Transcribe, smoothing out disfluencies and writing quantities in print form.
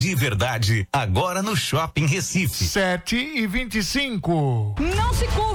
De verdade, agora no Shopping Recife. 7h25. Não se culpe.